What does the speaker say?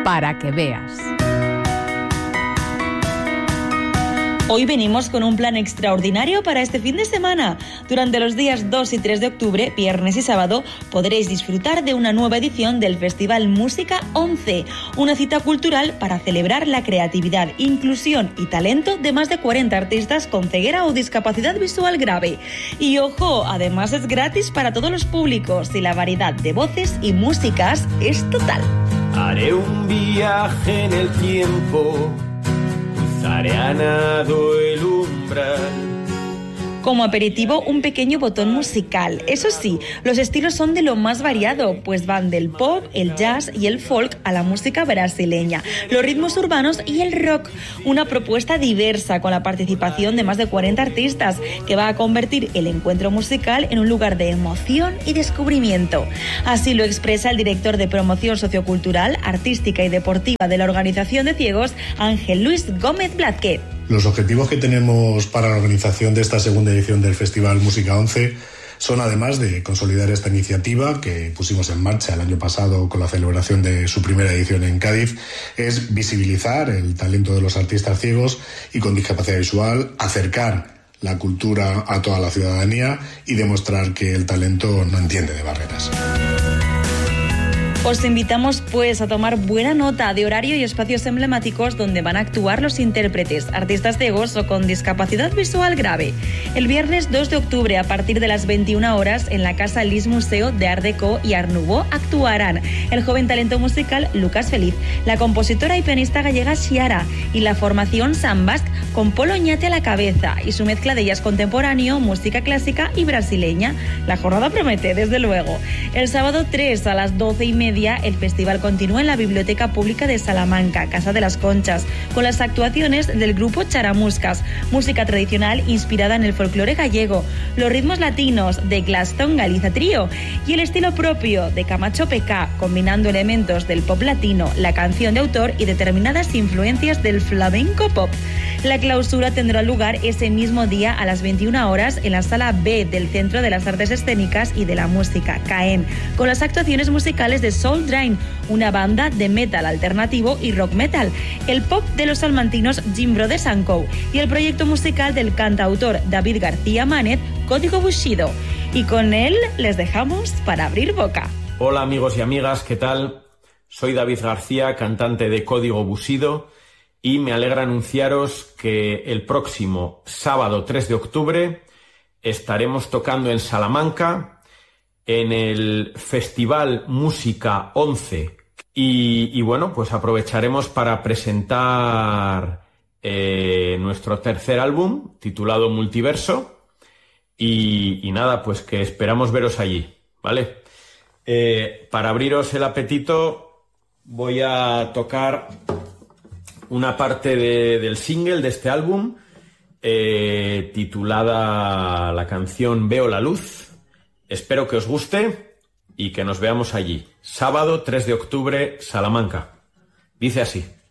para que veas. Hoy venimos con un plan extraordinario para este fin de semana. Durante los días 2 y 3 de octubre, viernes y sábado, podréis disfrutar de una nueva edición del Festival Música 11, una cita cultural para celebrar la creatividad, inclusión y talento de más de 40 artistas con ceguera o discapacidad visual grave. Y ojo, además es gratis para todos los públicos y la variedad de voces y músicas es total. Haré un viaje en el tiempo, cruzaré a nado el umbral. Como aperitivo, un pequeño botón musical. Eso sí, los estilos son de lo más variado, pues van del pop, el jazz y el folk a la música brasileña, los ritmos urbanos y el rock. Una propuesta diversa con la participación de más de 40 artistas que va a convertir el encuentro musical en un lugar de emoción y descubrimiento. Así lo expresa el director de promoción sociocultural, artística y deportiva de la Organización de Ciegos, Ángel Luis Gómez Blázquez. Los objetivos que tenemos para la organización de esta segunda edición del Festival Música 11 son, además de consolidar esta iniciativa que pusimos en marcha el año pasado con la celebración de su primera edición en Cádiz, es visibilizar el talento de los artistas ciegos y con discapacidad visual, acercar la cultura a toda la ciudadanía y demostrar que el talento no entiende de barreras. Os invitamos pues a tomar buena nota de horario y espacios emblemáticos donde van a actuar los intérpretes, artistas ciegos o con discapacidad visual grave. El viernes 2 de octubre a partir de las 21 horas en la Casa Lis Museo de Art Deco y Art Nouveau actuarán el joven talento musical Lucas Feliz, la compositora y pianista gallega Xiara y la formación Sambasc con Polo Oñate a la cabeza y su mezcla de jazz contemporáneo, música clásica y brasileña. La jornada promete, desde luego. El sábado 3 a las 12:30 el festival continúa en la Biblioteca Pública de Salamanca, Casa de las Conchas, con las actuaciones del grupo Charamuscas, música tradicional inspirada en el folclore gallego, los ritmos latinos de Glaston Galiza Trío y el estilo propio de Camacho PK, combinando elementos del pop latino, la canción de autor y determinadas influencias del flamenco pop. La clausura tendrá lugar ese mismo día a las 21 horas en la Sala B del Centro de las Artes Escénicas y de la Música, CAEN, con las actuaciones musicales de Soul Drain, una banda de metal alternativo y rock metal, el pop de los salmantinos Jim Brothers & Co. y el proyecto musical del cantautor David García Mánez, Código Bushido. Y con él les dejamos para abrir boca. Hola amigos y amigas, ¿qué tal? Soy David García, cantante de Código Bushido, y me alegra anunciaros que el próximo sábado 3 de octubre estaremos tocando en Salamanca en el Festival Música 11 y bueno, pues aprovecharemos para presentar nuestro tercer álbum titulado Multiverso y nada, pues que esperamos veros allí, ¿vale? Para abriros el apetito voy a tocar una parte del single de este álbum titulada la canción Veo la Luz. Espero que os guste y que nos veamos allí. Sábado 3 de octubre, Salamanca. Dice así.